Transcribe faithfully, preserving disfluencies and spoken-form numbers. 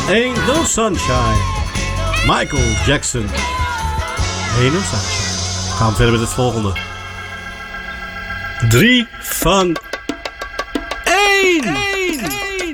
Ain't No Sunshine. Michael Jackson. Ain't No Sunshine. Gaan we verder met het volgende. Drie van één.